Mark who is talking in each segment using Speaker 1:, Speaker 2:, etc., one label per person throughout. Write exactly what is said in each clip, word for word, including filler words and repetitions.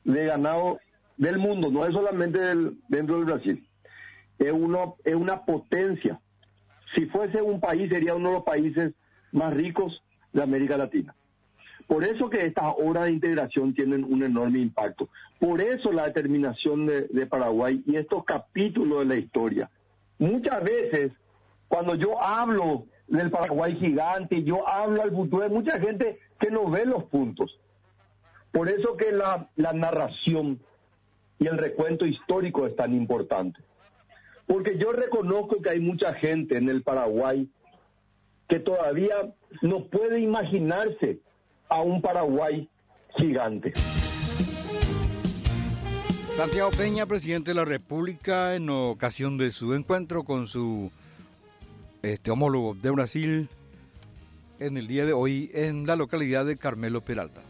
Speaker 1: de ganado del mundo, no es solamente del, dentro del Brasil. Es, uno, es una potencia. Si fuese un país, sería uno de los países más ricos de América Latina. Por eso que estas obras de integración tienen un enorme impacto. Por eso la determinación de, de Paraguay y estos capítulos de la historia. Muchas veces, cuando yo hablo del Paraguay gigante, yo hablo al futuro, hay mucha gente que no ve los puntos. Por eso que la, la narración y el recuento histórico es tan importante. Porque yo reconozco que hay mucha gente en el Paraguay que todavía no puede imaginarse a un Paraguay gigante.
Speaker 2: Santiago Peña, presidente de la República, en ocasión de su encuentro con su este, homólogo de Brasil en el día de hoy en la localidad de Carmelo Peralta.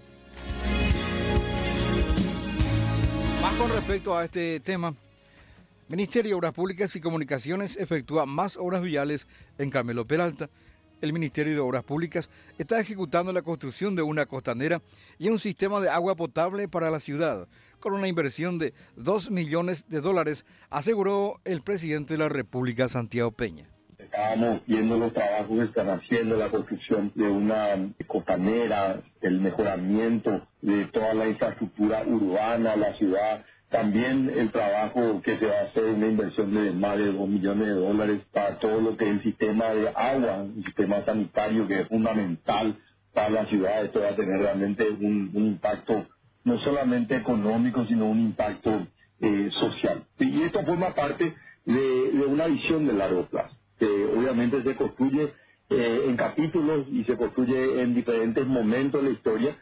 Speaker 2: Más con respecto a este tema, Ministerio de Obras Públicas y Comunicaciones efectúa más obras viales en Carmelo Peralta. El Ministerio de Obras Públicas está ejecutando la construcción de una costanera y un sistema de agua potable para la ciudad, con una inversión de dos millones de dólares, aseguró el presidente de la República, Santiago Peña.
Speaker 1: Estábamos viendo los trabajos que están haciendo, la construcción de una costanera, el mejoramiento de toda la infraestructura urbana, la ciudad. También el trabajo que se va a hacer, una inversión de más de dos millones de dólares para todo lo que es el sistema de agua, el sistema sanitario que es fundamental para la ciudad. Esto va a tener realmente un, un impacto no solamente económico, sino un impacto eh, social. Y esto forma parte de, de una visión de largo plazo, que obviamente se construye eh, en capítulos y se construye en diferentes momentos de la historia.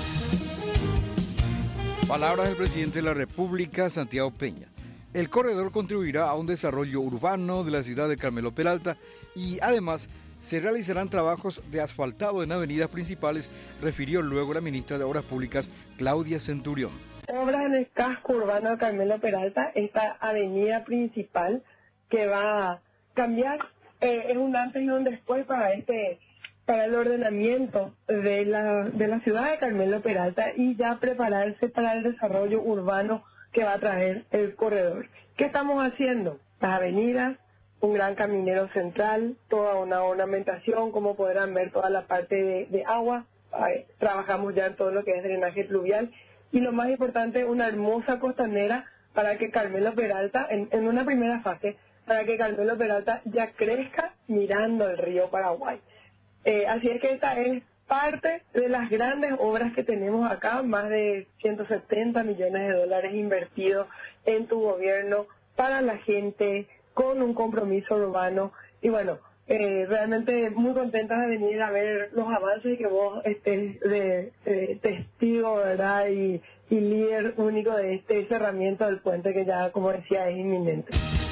Speaker 2: Palabras del presidente de la República, Santiago Peña. El corredor contribuirá a un desarrollo urbano de la ciudad de Carmelo Peralta y además se realizarán trabajos de asfaltado en avenidas principales, refirió luego la ministra de Obras Públicas, Claudia Centurión.
Speaker 3: Obras en el casco urbano de Carmelo Peralta, esta avenida principal que va a cambiar, eh, es un antes y un después para este para el ordenamiento de la de la ciudad de Carmelo Peralta y ya prepararse para el desarrollo urbano que va a traer el corredor. ¿Qué estamos haciendo? Las avenidas, un gran caminero central, toda una ornamentación, como podrán ver, toda la parte de, de agua. Ahí, trabajamos ya en todo lo que es drenaje pluvial y lo más importante, una hermosa costanera para que Carmelo Peralta, en, en una primera fase, para que Carmelo Peralta ya crezca mirando el río Paraguay. Eh, así es que esta es parte de las grandes obras que tenemos acá, más de ciento setenta millones de dólares invertidos en tu gobierno para la gente, con un compromiso urbano. Y bueno, eh, realmente muy contentas de venir a ver los avances y que vos estés de, de testigo, ¿verdad? Y, y líder único de este cerramiento del puente que ya, como decía, es inminente.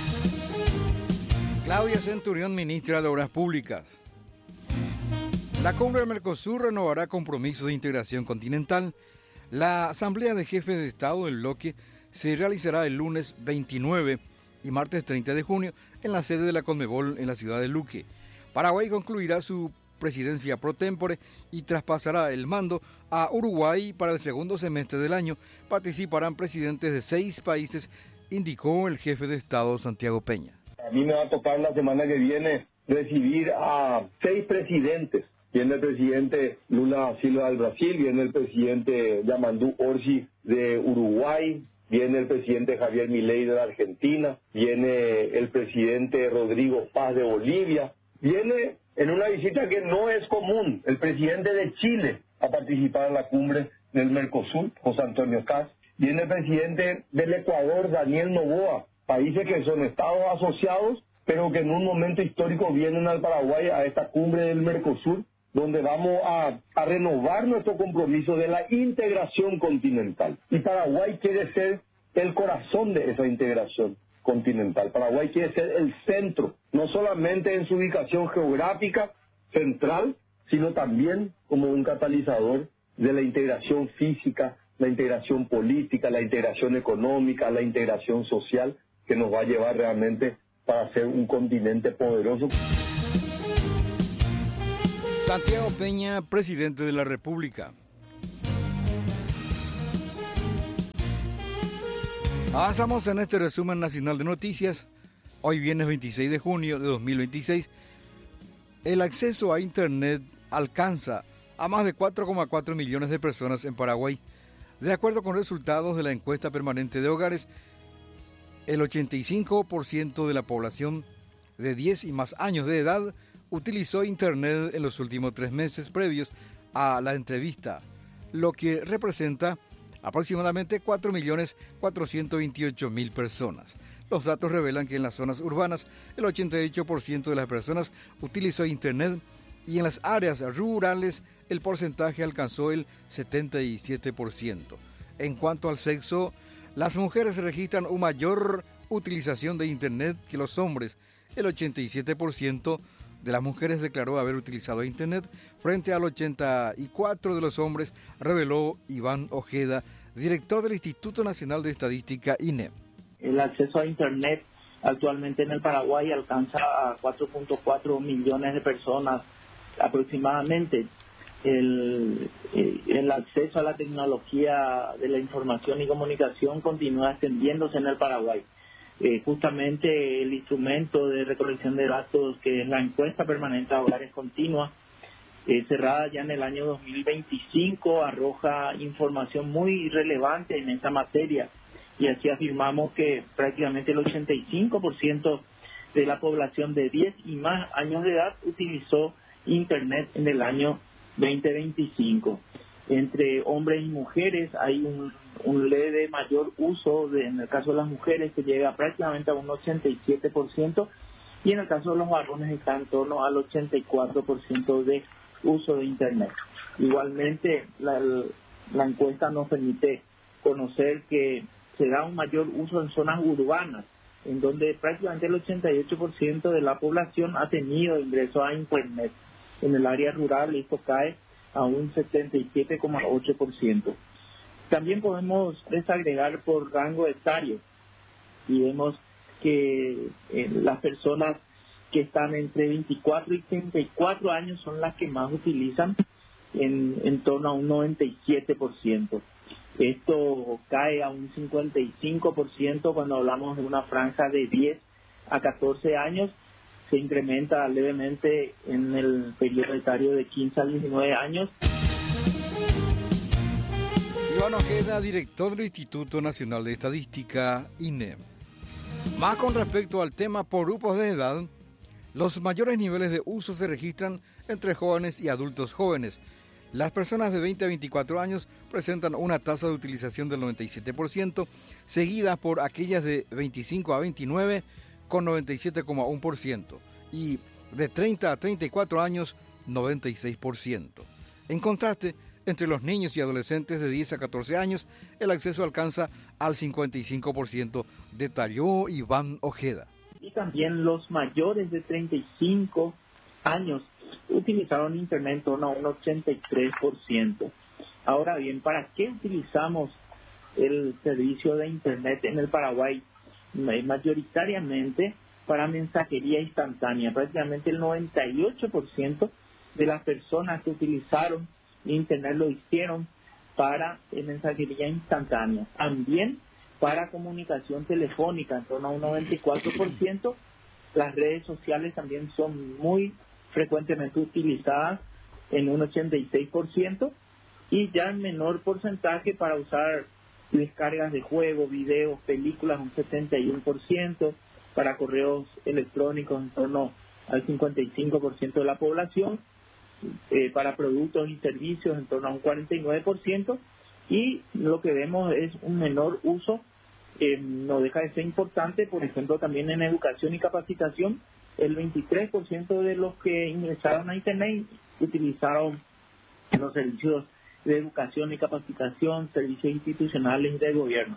Speaker 2: Claudia Centurión, ministra de Obras Públicas. La Cumbre del Mercosur renovará compromisos de integración continental. La Asamblea de Jefes de Estado del bloque se realizará el lunes veintinueve y martes treinta de junio en la sede de la Conmebol en la ciudad de Luque. Paraguay concluirá su presidencia pro tempore y traspasará el mando a Uruguay para el segundo semestre del año. Participarán presidentes de seis países, indicó el jefe de Estado Santiago Peña.
Speaker 1: A mí me va a tocar la semana que viene recibir a seis presidentes. Viene el presidente Lula Silva del Brasil, viene el presidente Yamandu Orsi de Uruguay, viene el presidente Javier Milei de la Argentina, viene el presidente Rodrigo Paz de Bolivia, viene en una visita que no es común el presidente de Chile a participar en la cumbre del Mercosur, José Antonio Kast, viene el presidente del Ecuador, Daniel Noboa, países que son estados asociados, pero que en un momento histórico vienen al Paraguay a esta cumbre del Mercosur, donde vamos a, a renovar nuestro compromiso de la integración continental. Y Paraguay quiere ser el corazón de esa integración continental. Paraguay quiere ser el centro, no solamente en su ubicación geográfica central, sino también como un catalizador de la integración física, la integración política, la integración económica, la integración social, que nos va a llevar realmente para ser un continente poderoso.
Speaker 2: Santiago Peña, presidente de la República. Avanzamos en este resumen nacional de noticias. Hoy viernes veintiséis de junio de dos mil veintiséis. El acceso a Internet alcanza a más de cuatro coma cuatro millones de personas en Paraguay. De acuerdo con resultados de la encuesta permanente de hogares, el ochenta y cinco por ciento de la población de diez y más años de edad utilizó Internet en los últimos tres meses previos a la entrevista, lo que representa aproximadamente cuatro millones cuatrocientos veintiocho mil personas. Los datos revelan que en las zonas urbanas el ochenta y ocho por ciento de las personas utilizó Internet y en las áreas rurales el porcentaje alcanzó el setenta y siete por ciento. En cuanto al sexo, las mujeres registran una mayor utilización de Internet que los hombres. El ochenta y siete por ciento de las mujeres declaró haber utilizado Internet frente al ochenta y cuatro por ciento de los hombres, reveló Iván Ojeda, director del Instituto Nacional de Estadística I N E.
Speaker 4: El acceso a Internet actualmente en el Paraguay alcanza a cuatro punto cuatro millones de personas aproximadamente. El, el acceso a la tecnología de la información y comunicación continúa extendiéndose en el Paraguay. Eh, justamente el instrumento de recolección de datos, que es la encuesta permanente de hogares continua, eh, cerrada ya en el año dos mil veinticinco, arroja información muy relevante en esta materia, y así afirmamos que prácticamente el ochenta y cinco por ciento de la población de diez y más años de edad utilizó Internet en el año veinte veinticinco. Entre hombres y mujeres hay un, un leve mayor uso, de, en el caso de las mujeres, que llega prácticamente a un ochenta y siete por ciento, y en el caso de los varones está en torno al ochenta y cuatro por ciento de uso de Internet. Igualmente, la, la encuesta nos permite conocer que se da un mayor uso en zonas urbanas, en donde prácticamente el ochenta y ocho por ciento de la población ha tenido ingreso a Internet. En el área rural esto cae a un setenta y siete coma ocho por ciento. También podemos desagregar por rango etario y vemos que eh, las personas que están entre veinticuatro y treinta y cuatro años son las que más utilizan, en, en torno a un noventa y siete por ciento. Esto cae a un cincuenta y cinco por ciento cuando hablamos de una franja de diez a catorce años. Se incrementa levemente en el periodo etario de quince a diecinueve años.
Speaker 2: Iván Ojeda, director del Instituto Nacional de Estadística, I N E. Más con respecto al tema por grupos de edad, los mayores niveles de uso se registran entre jóvenes y adultos jóvenes. Las personas de veinte a veinticuatro años presentan una tasa de utilización del noventa y siete por ciento, seguidas por aquellas de veinticinco a veintinueve con noventa y siete coma uno por ciento y de treinta a treinta y cuatro años noventa y seis por ciento. En contraste, entre los niños y adolescentes de diez a catorce años, el acceso alcanza al cincuenta y cinco por ciento, detalló Iván Ojeda.
Speaker 4: Y también los mayores de treinta y cinco años utilizaron Internet en torno a un ochenta y tres por ciento. Ahora bien, ¿para qué utilizamos el servicio de Internet en el Paraguay? Mayoritariamente para mensajería instantánea. Prácticamente el noventa y ocho por ciento de las personas que utilizaron Internet lo hicieron para mensajería instantánea. También para comunicación telefónica, en torno a un noventa y cuatro por ciento. Las redes sociales también son muy frecuentemente utilizadas en un ochenta y seis por ciento, y ya en menor porcentaje para usar descargas de juegos, videos, películas, un setenta y uno por ciento, para correos electrónicos en torno al cincuenta y cinco por ciento de la población, eh, para productos y servicios en torno a un cuarenta y nueve por ciento, y lo que vemos es un menor uso, eh, no deja de ser importante, por ejemplo, también en educación y capacitación. El veintitrés por ciento de los que ingresaron a Internet utilizaron los servicios de educación y capacitación, servicios institucionales y de gobierno.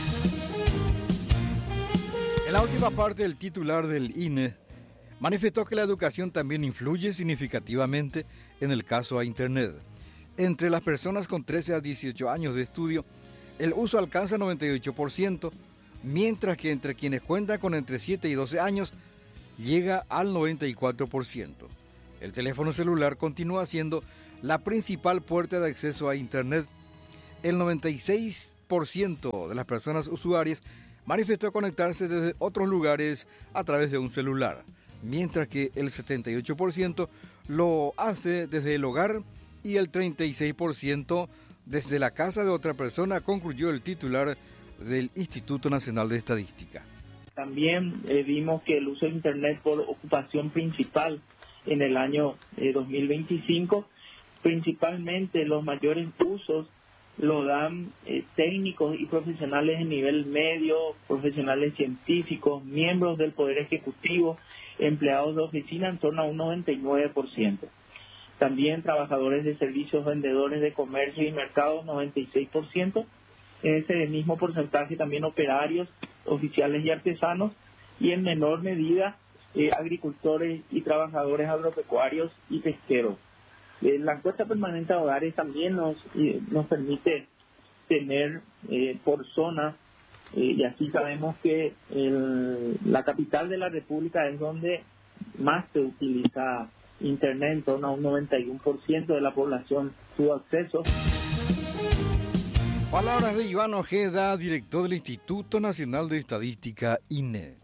Speaker 2: En la última parte, el titular del I N E manifestó que la educación también influye significativamente en el caso a Internet. Entre las personas con trece a dieciocho años de estudio, el uso alcanza noventa y ocho por ciento, mientras que entre quienes cuentan con entre siete y doce años, llega al noventa y cuatro por ciento. El teléfono celular continúa siendo la principal puerta de acceso a Internet. El noventa y seis por ciento de las personas usuarias manifestó conectarse desde otros lugares a través de un celular, mientras que el setenta y ocho por ciento lo hace desde el hogar y el treinta y seis por ciento desde la casa de otra persona, concluyó el titular del Instituto Nacional de Estadística.
Speaker 4: También eh, vimos que el uso de Internet por ocupación principal en el año eh, dos mil veinticinco, principalmente los mayores usos lo dan eh, técnicos y profesionales de nivel medio, profesionales científicos, miembros del Poder Ejecutivo, empleados de oficina en torno a un noventa y nueve por ciento. También trabajadores de servicios, vendedores de comercio y mercados, noventa y seis por ciento. En ese mismo porcentaje también operarios, oficiales y artesanos, y en menor medida eh, agricultores y trabajadores agropecuarios y pesqueros. Eh, la encuesta permanente de hogares también nos, eh, nos permite tener eh, por zona, eh, y así sabemos que el, la capital de la República es donde más se utiliza Internet, en torno a un noventa y uno por ciento de la población tuvo acceso.
Speaker 2: Palabras de Iván Ojeda, director del Instituto Nacional de Estadística, I N E.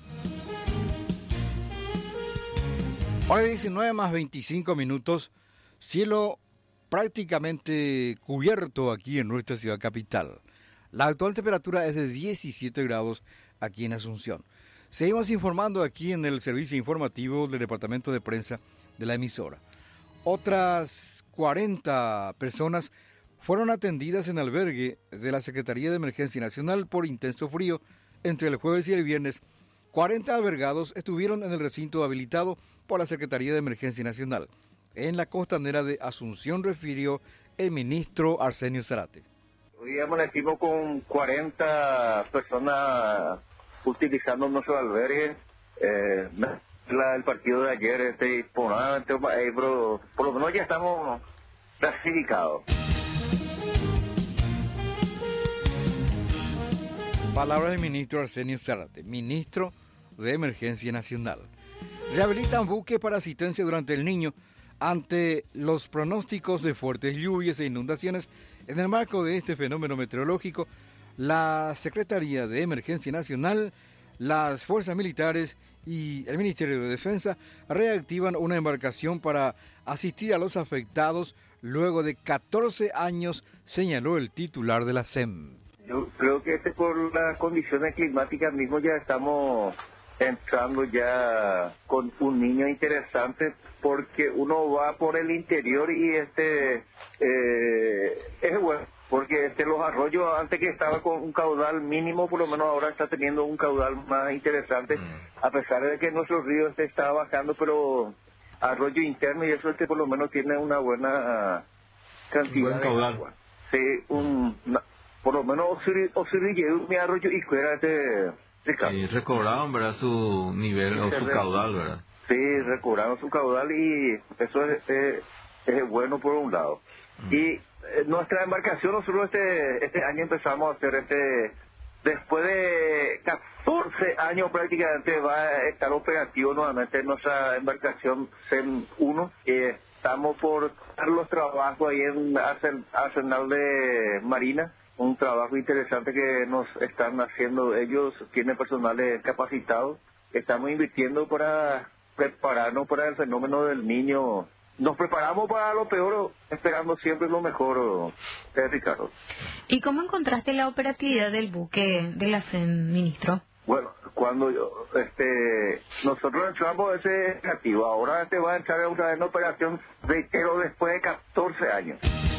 Speaker 2: Hoy diecinueve más veinticinco minutos, cielo prácticamente cubierto aquí en nuestra ciudad capital. La actual temperatura es de diecisiete grados aquí en Asunción. Seguimos informando aquí en el servicio informativo del Departamento de Prensa de la emisora. Otras cuarenta personas fueron atendidas en albergue de la Secretaría de Emergencia Nacional por intenso frío entre el jueves y el viernes. cuarenta albergados estuvieron en el recinto habilitado por la Secretaría de Emergencia Nacional en la costanera de Asunción, refirió el ministro Arsenio Zárate.
Speaker 1: Hoy amanecimos con cuarenta personas utilizando nuestro albergue. Eh, la, el partido de ayer, este, por, eh, por, por lo menos ya estamos clasificados.
Speaker 2: Palabras del ministro Arsenio Zárate, ministro de Emergencia Nacional. Rehabilitan buque para asistencia durante el Niño ante los pronósticos de fuertes lluvias e inundaciones. En el marco de este fenómeno meteorológico, la Secretaría de Emergencia Nacional, las Fuerzas Militares y el Ministerio de Defensa reactivan una embarcación para asistir a los afectados luego de catorce años, señaló el titular de la S E M.
Speaker 1: Yo creo que este por las condiciones climáticas mismo ya estamos entrando ya con un niño interesante, porque uno va por el interior y este eh, es bueno, porque este los arroyos antes que estaba con un caudal mínimo, por lo menos ahora está teniendo un caudal más interesante, mm. a pesar de que nuestro río este está bajando, pero arroyo interno y eso este por lo menos tiene una buena cantidad de
Speaker 5: caudal.
Speaker 1: Agua. Sí, un una, por lo menos Osirille, mi arroyo y fuera de...
Speaker 5: Sí, recobraron, ¿verdad? Su nivel sí, o su caudal, ¿verdad?
Speaker 1: Sí, recobraron su caudal y eso es, es, es bueno por un lado. Mm. Y eh, nuestra embarcación, nosotros este este año empezamos a hacer este... Después de catorce años prácticamente va a estar operativo nuevamente nuestra embarcación C E M uno. Eh, estamos por dar los trabajos ahí en Arsenal de Marina. Un trabajo interesante que nos están haciendo ellos, tienen personales capacitados. Estamos invirtiendo para prepararnos para el fenómeno del Niño. Nos preparamos para lo peor, esperando siempre lo mejor, eh, Ricardo.
Speaker 6: ¿Y cómo encontraste la operatividad del buque de la S E M, ministro?
Speaker 1: Bueno, cuando yo, este, nosotros entramos ese activo, ahora este va a entrar otra vez en operación, reitero, después de catorce años.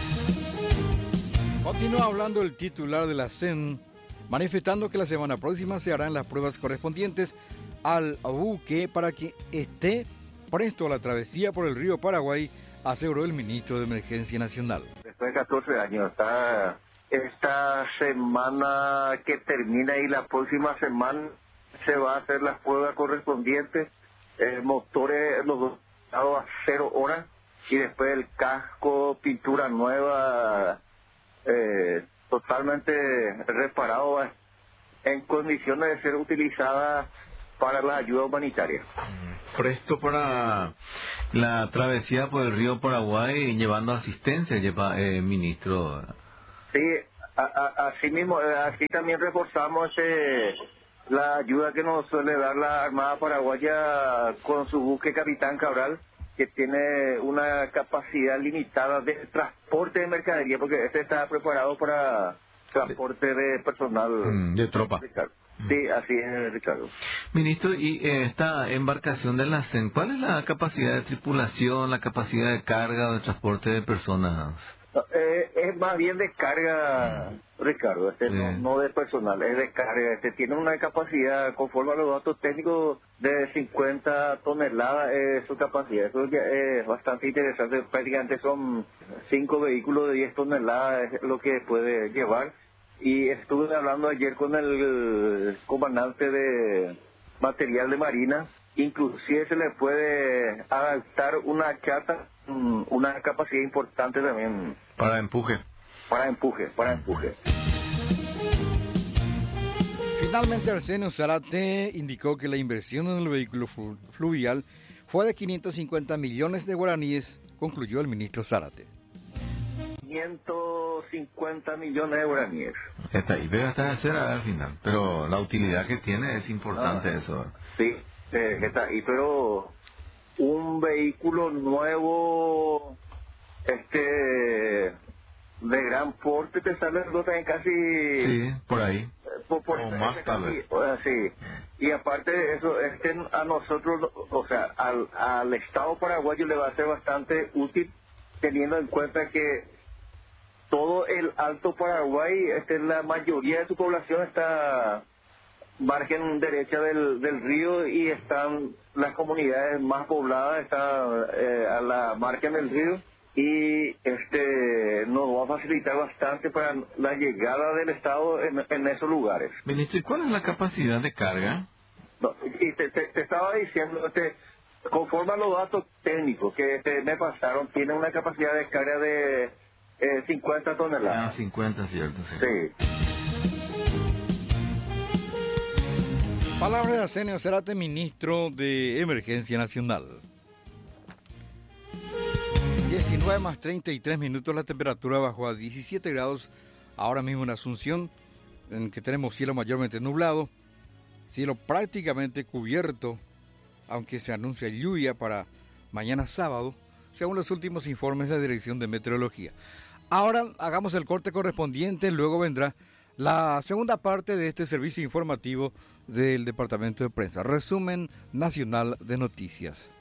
Speaker 2: Continúa hablando el titular de la S E M, manifestando que la semana próxima se harán las pruebas correspondientes al buque para que esté presto a la travesía por el río Paraguay, aseguró el ministro de Emergencia Nacional.
Speaker 1: Después de catorce años, está esta semana que termina y la próxima semana se va a hacer las pruebas correspondientes, eh, motores los dos a cero horas y después el casco, pintura nueva, eh, totalmente reparado, en condiciones de ser utilizada para la ayuda humanitaria.
Speaker 5: Presto para la travesía por el río Paraguay, llevando asistencia, lleva, eh, ministro.
Speaker 1: Sí,
Speaker 7: a, a, así mismo, así también reforzamos eh, la ayuda que nos suele dar la Armada Paraguaya con su buque Capitán Cabral, que tiene una capacidad limitada de transporte de mercadería, porque este está preparado para transporte de personal.
Speaker 5: Mm, de tropa.
Speaker 7: Ricardo. Sí, así es, Ricardo.
Speaker 5: Ministro, y eh, esta embarcación de la C E N, ¿cuál es la capacidad de tripulación, la capacidad de carga o de transporte de personas?
Speaker 7: No, eh, es más bien de carga, Ricardo, este
Speaker 5: Sí.
Speaker 7: no, no de personal, es de carga. Este tiene una capacidad, conforme a los datos técnicos, de cincuenta toneladas es su capacidad. Eso ya es bastante interesante. Prácticamente son cinco vehículos de diez toneladas es lo que puede llevar. Y estuve hablando ayer con el comandante de material de Marina. Inclusive se le puede adaptar una chata, una capacidad importante también.
Speaker 5: Para empuje.
Speaker 7: Para empuje, para empuje.
Speaker 2: Finalmente, Arsenio Zárate indicó que la inversión en el vehículo flu- fluvial fue de quinientos cincuenta millones de guaraníes, concluyó el ministro Zárate.
Speaker 7: quinientos cincuenta millones de guaraníes.
Speaker 5: Está ahí, pero hasta hacer al final. Pero la utilidad que tiene es importante
Speaker 7: Ah.
Speaker 5: eso.
Speaker 7: Sí, eh, está ahí, pero un vehículo nuevo, este, de gran porte, te sale en casi...
Speaker 5: Sí, por ahí.
Speaker 7: Por, por
Speaker 5: O
Speaker 7: ese-
Speaker 5: más,
Speaker 7: ese
Speaker 5: tal
Speaker 7: casi-
Speaker 5: vez.
Speaker 7: o sea, sí. Y aparte de eso, es que a nosotros, o sea, al, al Estado paraguayo le va a ser bastante útil, teniendo en cuenta que todo el Alto Paraguay, este, la mayoría de su población está margen derecha del, del río y están las comunidades más pobladas, están eh, a la margen del río, y este nos va a facilitar bastante para la llegada del Estado en, en esos lugares.
Speaker 5: Ministro, ¿y cuál es la capacidad de carga?
Speaker 7: No, y te, te, te estaba diciendo, este, conforme a los datos técnicos que este, me pasaron, tiene una capacidad de carga de eh, cincuenta
Speaker 5: Ah,
Speaker 7: toneladas.
Speaker 5: cincuenta, cierto. Sí.
Speaker 7: Sí.
Speaker 2: Palabras de Arsenio Zárate, ministro de Emergencia Nacional. diecinueve más treinta y tres minutos, la temperatura bajó a diecisiete grados. Ahora mismo en Asunción, en que tenemos cielo mayormente nublado, cielo prácticamente cubierto, aunque se anuncia lluvia para mañana sábado, según los últimos informes de la Dirección de Meteorología. Ahora hagamos el corte correspondiente, luego vendrá la segunda parte de este servicio informativo del Departamento de Prensa, resumen nacional de noticias.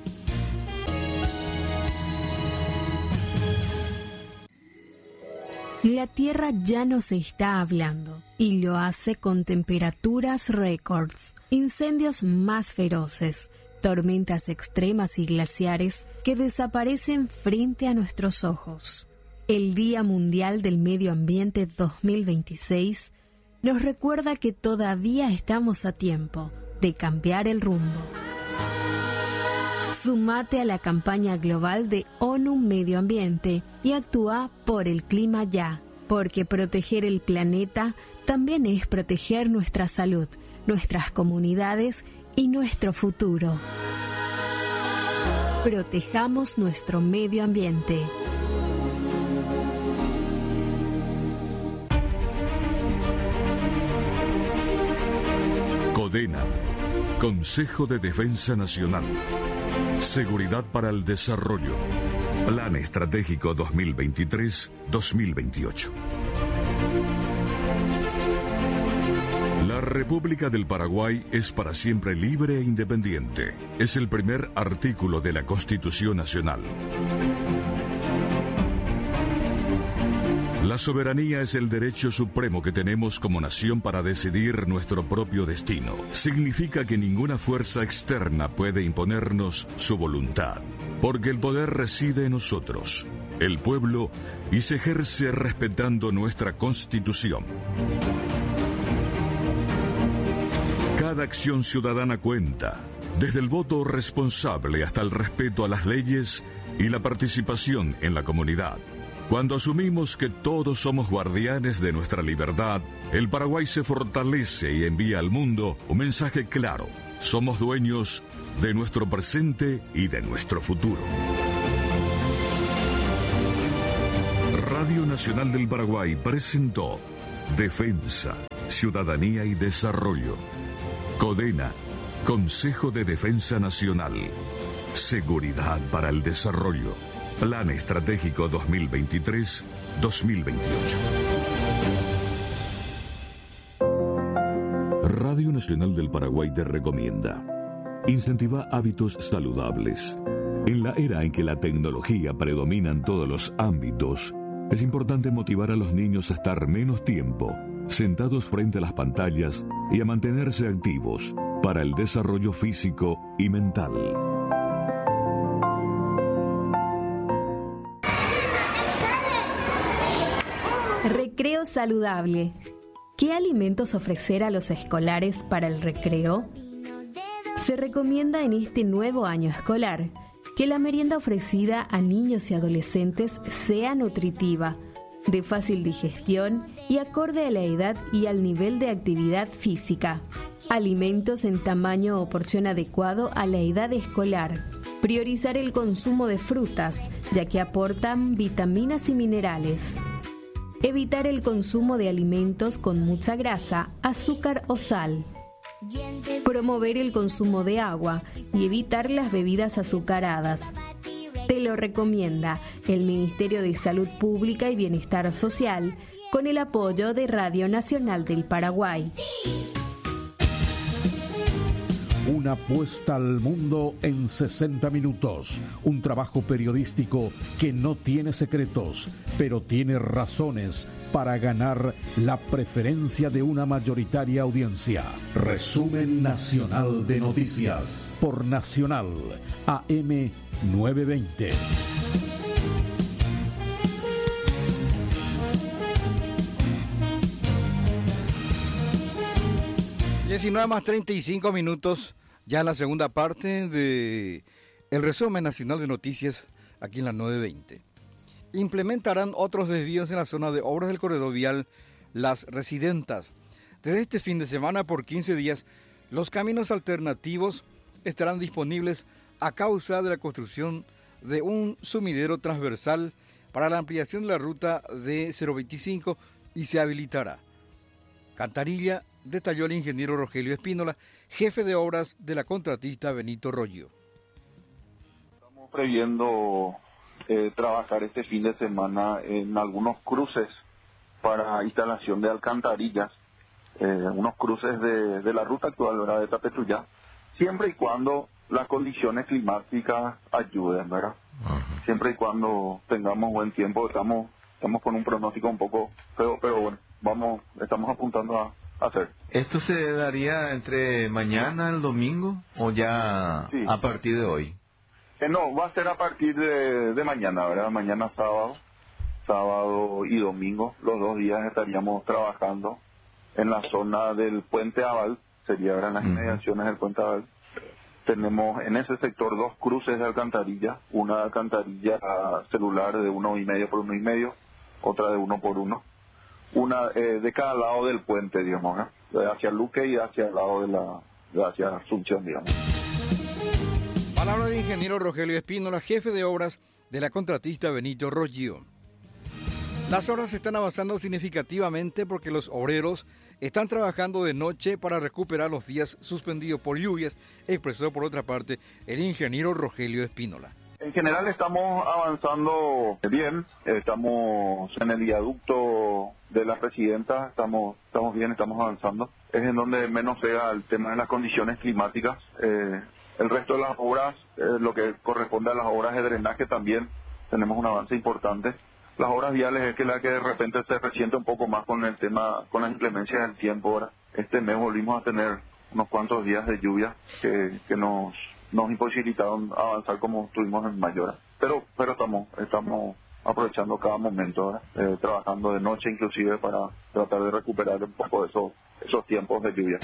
Speaker 8: La Tierra ya nos está hablando y lo hace con temperaturas récords, incendios más feroces, tormentas extremas y glaciares que desaparecen frente a nuestros ojos. El Día Mundial del Medio Ambiente dos mil veintiséis nos recuerda que todavía estamos a tiempo de cambiar el rumbo. Sumate a la campaña global de ONU Medio Ambiente y actúa por el clima ya, porque proteger el planeta también es proteger nuestra salud, nuestras comunidades y nuestro futuro. Protejamos nuestro medio ambiente.
Speaker 9: CODENA, Consejo de Defensa Nacional. Seguridad para el Desarrollo. Plan Estratégico dos mil veintitrés a dos mil veintiocho. La República del Paraguay es para siempre libre e independiente. Es el primer artículo de la Constitución Nacional. La soberanía es el derecho supremo que tenemos como nación para decidir nuestro propio destino. Significa que ninguna fuerza externa puede imponernos su voluntad, porque el poder reside en nosotros, el pueblo, y se ejerce respetando nuestra Constitución. Cada acción ciudadana cuenta, desde el voto responsable hasta el respeto a las leyes y la participación en la comunidad. Cuando asumimos que todos somos guardianes de nuestra libertad, el Paraguay se fortalece y envía al mundo un mensaje claro. Somos dueños de nuestro presente y de nuestro futuro. Radio Nacional del Paraguay presentó Defensa, Ciudadanía y Desarrollo. CODENA, Consejo de Defensa Nacional. Seguridad para el Desarrollo. Plan Estratégico dos mil veintitrés a dos mil veintiocho. Radio Nacional del Paraguay te recomienda: incentiva hábitos saludables. En la era en que la tecnología predomina en todos los ámbitos, es importante motivar a los niños a estar menos tiempo sentados frente a las pantallas y a mantenerse activos para el desarrollo físico y mental.
Speaker 8: Recreo saludable. ¿Qué alimentos ofrecer a los escolares para el recreo? Se recomienda en este nuevo año escolar que la merienda ofrecida a niños y adolescentes sea nutritiva, de fácil digestión y acorde a la edad y al nivel de actividad física. Alimentos en tamaño o porción adecuado a la edad escolar. Priorizar el consumo de frutas, ya que aportan vitaminas y minerales. Evitar el consumo de alimentos con mucha grasa, azúcar o sal. Promover el consumo de agua y evitar las bebidas azucaradas. Te lo recomienda el Ministerio de Salud Pública y Bienestar Social con el apoyo de Radio Nacional del Paraguay.
Speaker 10: Una puesta al mundo en sesenta minutos. Un trabajo periodístico que no tiene secretos, pero tiene razones para ganar la preferencia de una mayoritaria audiencia. Resumen Nacional de Noticias por Nacional A M novecientos veinte.
Speaker 2: diecinueve más treinta y cinco minutos, ya en la segunda parte de el resumen nacional de noticias aquí en la nueve veinte. Implementarán otros desvíos en la zona de obras del corredor vial Las Residentas. Desde este fin de semana, por quince días, los caminos alternativos estarán disponibles a causa de la construcción de un sumidero transversal para la ampliación de la ruta de cero veinticinco y se habilitará. Cantarilla, detalló el ingeniero Rogelio Espínola, jefe de obras de la contratista Benito Roggio.
Speaker 11: Estamos previendo eh, trabajar este fin de semana en algunos cruces para instalación de alcantarillas, eh, unos cruces de, de la ruta actual, ¿verdad?, de Tapetuyá, siempre y cuando las condiciones climáticas ayuden, ¿verdad? Uh-huh. Siempre y cuando tengamos buen tiempo. Estamos estamos con un pronóstico un poco feo, pero bueno, vamos, estamos apuntando a hacer.
Speaker 5: ¿Esto se daría entre mañana, el domingo, o ya sí, a partir de hoy?
Speaker 11: Eh, no, va a ser a partir de, de mañana, ¿verdad? Mañana sábado, sábado y domingo, los dos días estaríamos trabajando en la zona del Puente Aval, sería, ¿verdad?, en las uh-huh. inmediaciones del Puente Aval. Tenemos en ese sector dos cruces de alcantarilla, una alcantarilla celular de uno y medio por uno y medio, otra de uno por uno. Una eh, de cada lado del puente, digamos, ¿eh? Hacia Luque y hacia el lado de la, de hacia Asunción, digamos.
Speaker 2: Palabra del ingeniero Rogelio Espínola, jefe de obras de la contratista Benito Roggio. Las obras están avanzando significativamente porque los obreros están trabajando de noche para recuperar los días suspendidos por lluvias, expresó por otra parte el ingeniero Rogelio Espínola.
Speaker 11: En general estamos avanzando bien, estamos en el viaducto de la Presidenta, estamos estamos bien, estamos avanzando. Es en donde menos pega el tema de las condiciones climáticas. Eh, el resto de las obras, eh, lo que corresponde a las obras de drenaje también, tenemos un avance importante. Las obras viales es que la que de repente se resiente un poco más con el tema, con las inclemencias del tiempo. Ahora, este mes volvimos a tener unos cuantos días de lluvia que, que nos nos imposibilitaron avanzar como estuvimos en Mayora. Pero pero estamos estamos aprovechando cada momento, ahora, eh, trabajando de noche inclusive para tratar de recuperar un poco esos, esos tiempos de lluvia.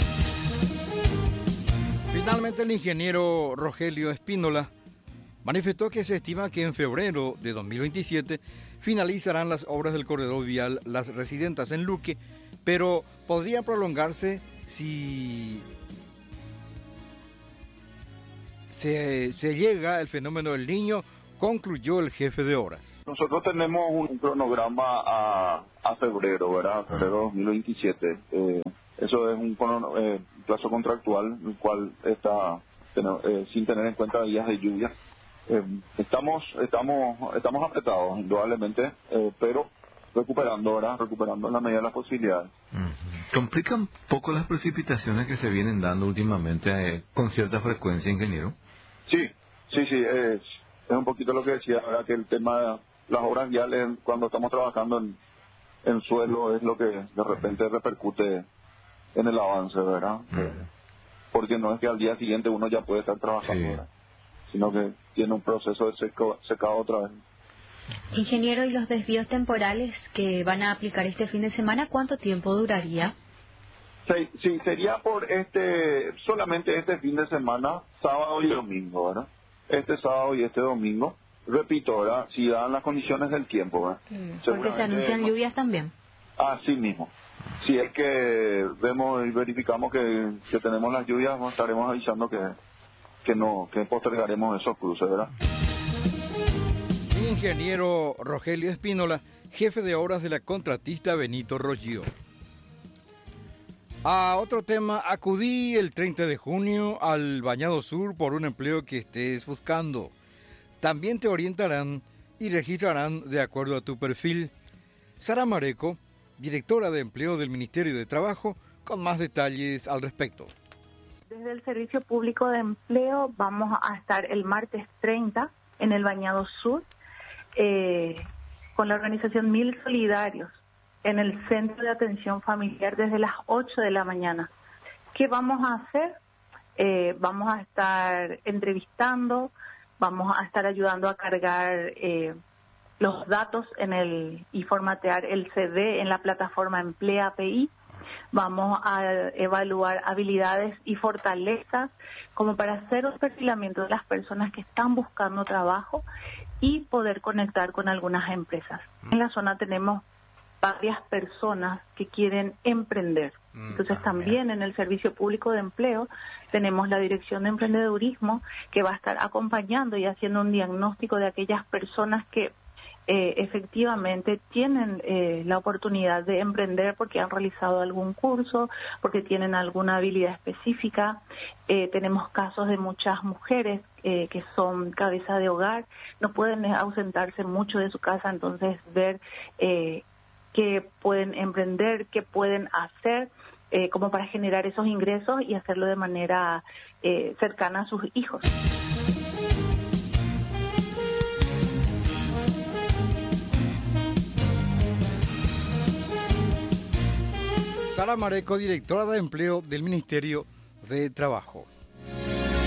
Speaker 2: Finalmente, el ingeniero Rogelio Espínola manifestó que se estima que en febrero de dos mil veintisiete finalizarán las obras del corredor vial Las Residentas en Luque, pero podrían prolongarse si se, se llega el fenómeno del Niño concluyó el jefe de obras.
Speaker 11: Nosotros tenemos un cronograma a, a febrero, ¿verdad? Febrero dos mil veintisiete. Eh, eso es un crono, eh, plazo contractual, el cual está eh, sin tener en cuenta días de lluvia. Eh, estamos estamos estamos apretados, indudablemente, eh, pero recuperando, ¿verdad? Recuperando en la medida de las posibilidades.
Speaker 5: Uh-huh. ¿Complica un poco las precipitaciones que se vienen dando últimamente eh, con cierta frecuencia, ingeniero?
Speaker 11: Sí, sí, sí, es, es un poquito lo que decía, ¿verdad? Que el tema de las obras viales, cuando estamos trabajando en, en suelo, es lo que de repente repercute en el avance, ¿verdad? Uh-huh. Porque no es que al día siguiente uno ya puede estar trabajando, sí, ¿verdad? Sino que tiene un proceso de seco, secado otra vez.
Speaker 6: Ingeniero, ¿y los desvíos temporales que van a aplicar este fin de semana, cuánto tiempo duraría?
Speaker 11: Sí, sí, sería por este, solamente este fin de semana, sábado y domingo, ¿verdad? Este sábado y este domingo. Repito, ¿verdad? Si dan las condiciones del tiempo, ¿verdad?
Speaker 6: Mm, porque se anuncian lluvias también.
Speaker 11: Así mismo. Si es que vemos y verificamos que, que tenemos las lluvias, nos estaremos avisando que, que no, que postergaremos esos cruces, ¿verdad?
Speaker 2: Ingeniero Rogelio Espínola, jefe de obras de la contratista Benito Roggio. A otro tema, acudí el treinta de junio al Bañado Sur por un empleo que estés buscando. También te orientarán y registrarán de acuerdo a tu perfil. Sara Mareco, directora de empleo del Ministerio de Trabajo, con más detalles al respecto.
Speaker 12: Desde el Servicio Público de Empleo vamos a estar el martes treinta en el Bañado Sur, eh, con la organización Mil Solidarios, en el Centro de Atención Familiar desde las ocho de la mañana. ¿Qué vamos a hacer? Eh, vamos a estar entrevistando, vamos a estar ayudando a cargar eh, los datos en el y formatear el C V en la plataforma Emplea A P I. Vamos a evaluar habilidades y fortalezas como para hacer un perfilamiento de las personas que están buscando trabajo y poder conectar con algunas empresas. En la zona tenemos varias personas que quieren emprender. Entonces también en el Servicio Público de Empleo tenemos la Dirección de Emprendedurismo que va a estar acompañando y haciendo un diagnóstico de aquellas personas que eh, efectivamente tienen eh, la oportunidad de emprender porque han realizado algún curso, porque tienen alguna habilidad específica. Eh, tenemos casos de muchas mujeres eh, que son cabeza de hogar, no pueden ausentarse mucho de su casa, entonces ver eh, qué pueden emprender, qué pueden hacer eh, como para generar esos ingresos y hacerlo de manera eh, cercana a sus hijos.
Speaker 2: Sara Mareco, directora de empleo del Ministerio de Trabajo.